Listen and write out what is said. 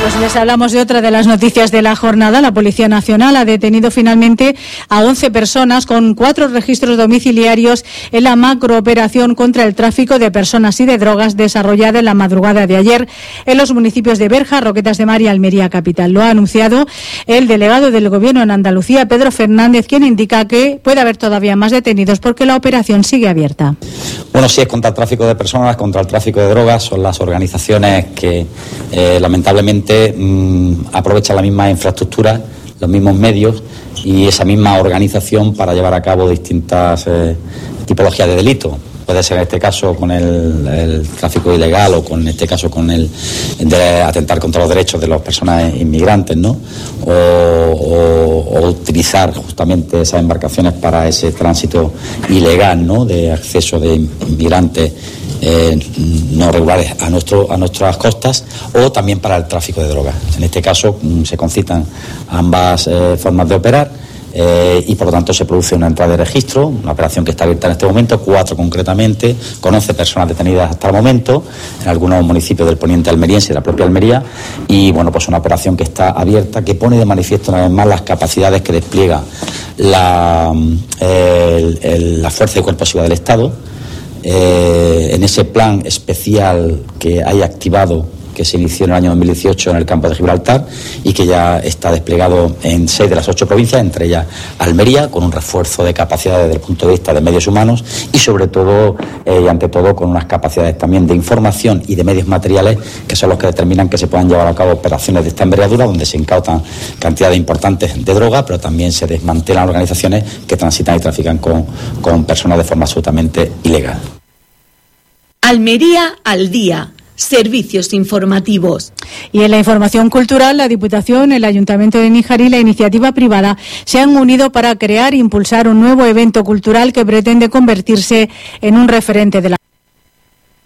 Pues les hablamos de otra de las noticias de la jornada. La Policía Nacional ha detenido finalmente a 11 personas con 4 registros domiciliarios en la macrooperación contra el tráfico de personas y de drogas desarrollada en la madrugada de ayer en los municipios de Berja, Roquetas de Mar y Almería capital. Lo ha anunciado el delegado del Gobierno en Andalucía, Pedro Fernández, quien indica que puede haber todavía más detenidos porque la operación sigue abierta. Bueno, sí, es contra el tráfico de personas, contra el tráfico de drogas. Son las organizaciones que lamentablemente aprovechan la misma infraestructura, los mismos medios y esa misma organización para llevar a cabo distintas tipologías de delito. Puede ser en este caso con el tráfico ilegal o con este caso con el de atentar contra los derechos de las personas inmigrantes, ¿no? O utilizar justamente esas embarcaciones para ese tránsito ilegal, ¿no? De acceso de inmigrantes no regulares a nuestras costas, o también para el tráfico de drogas. En este caso se concitan ambas formas de operar. Y por lo tanto se produce una entrada de registro, una operación que está abierta en este momento, 4 concretamente, con 11 personas detenidas hasta el momento, en algunos municipios del poniente almeriense y de la propia Almería, y bueno, pues una operación que está abierta, que pone de manifiesto una vez más las capacidades que despliega la Fuerza y Cuerpo de Seguridad del Estado, en ese plan especial que hay activado, que se inició en el año 2018 en el campo de Gibraltar y que ya está desplegado en 6 de las 8 provincias, entre ellas Almería, con un refuerzo de capacidades desde el punto de vista de medios humanos y sobre todo y ante todo con unas capacidades también de información y de medios materiales que son los que determinan que se puedan llevar a cabo operaciones de esta envergadura, donde se incautan cantidades importantes de droga, pero también se desmantelan organizaciones que transitan y trafican con personas de forma absolutamente ilegal. Almería al día. Servicios informativos. Y en la información cultural, la Diputación, el Ayuntamiento de Níjar y la iniciativa privada se han unido para crear e impulsar un nuevo evento cultural que pretende convertirse en un referente de la